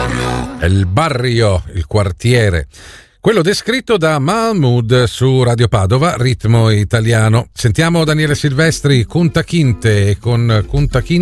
El barrio, il quartiere. Quello descritto da Mahmood su Radio Padova, ritmo italiano. Sentiamo Daniele Silvestri, Kunta Kinte, e con Kunta Kinte